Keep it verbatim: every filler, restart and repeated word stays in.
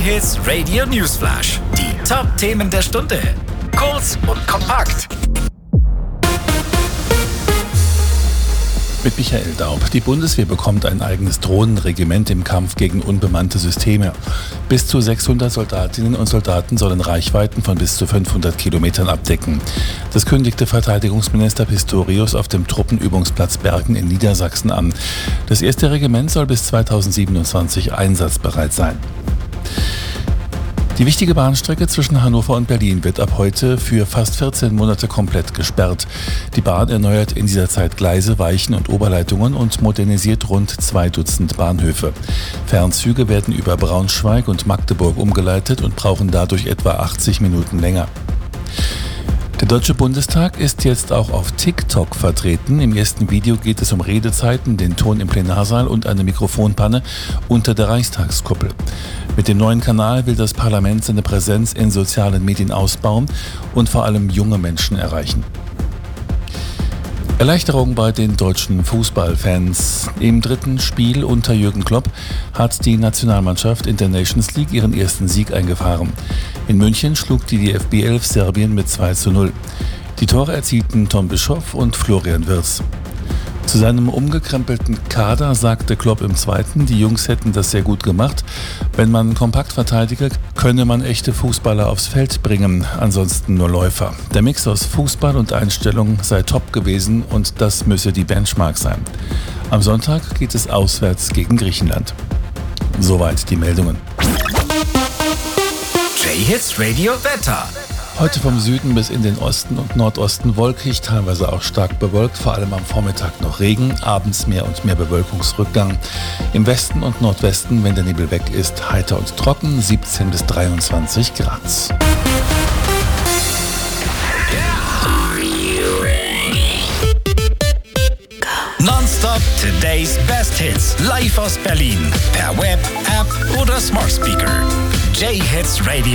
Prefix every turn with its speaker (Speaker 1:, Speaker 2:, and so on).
Speaker 1: J-Hits Radio Newsflash. Die Top-Themen der Stunde. Kurz und kompakt.
Speaker 2: Mit Michael Daub. Die Bundeswehr bekommt ein eigenes Drohnenregiment im Kampf gegen unbemannte Systeme. Bis zu sechshundert Soldatinnen und Soldaten sollen Reichweiten von bis zu fünfhundert Kilometern abdecken. Das kündigte Verteidigungsminister Pistorius auf dem Truppenübungsplatz Bergen in Niedersachsen an. Das erste Regiment soll bis zweitausendsiebenundzwanzig einsatzbereit sein. Die wichtige Bahnstrecke zwischen Hannover und Berlin wird ab heute für fast vierzehn Monate komplett gesperrt. Die Bahn erneuert in dieser Zeit Gleise, Weichen und Oberleitungen und modernisiert rund zwei Dutzend Bahnhöfe. Fernzüge werden über Braunschweig und Magdeburg umgeleitet und brauchen dadurch etwa achtzig Minuten länger. Der Deutsche Bundestag ist jetzt auch auf TikTok vertreten. Im ersten Video geht es um Redezeiten, den Ton im Plenarsaal und eine Mikrofonpanne unter der Reichstagskuppel. Mit dem neuen Kanal will das Parlament seine Präsenz in sozialen Medien ausbauen und vor allem junge Menschen erreichen. Erleichterung bei den deutschen Fußballfans. Im dritten Spiel unter Jürgen Klopp hat die Nationalmannschaft in der Nations League ihren ersten Sieg eingefahren. In München schlug die D F B elf Serbien mit zwei zu null. Die Tore erzielten Tom Bischoff und Florian Wirtz. Zu seinem umgekrempelten Kader sagte Klopp im zweiten, die Jungs hätten das sehr gut gemacht. Wenn man kompakt verteidige, könne man echte Fußballer aufs Feld bringen, ansonsten nur Läufer. Der Mix aus Fußball und Einstellung sei top gewesen und das müsse die Benchmark sein. Am Sonntag geht es auswärts gegen Griechenland. Soweit die Meldungen.
Speaker 1: J-Hits Radio Wetter.
Speaker 2: Heute vom Süden bis in den Osten und Nordosten wolkig, teilweise auch stark bewölkt, vor allem am Vormittag noch Regen, abends mehr und mehr Bewölkungsrückgang. Im Westen und Nordwesten, wenn der Nebel weg ist, heiter und trocken, siebzehn bis dreiundzwanzig Grad.
Speaker 1: Nonstop Today's Best Hits. Live aus Berlin. Per Web, App oder Smart Speaker. J-Hits Radio.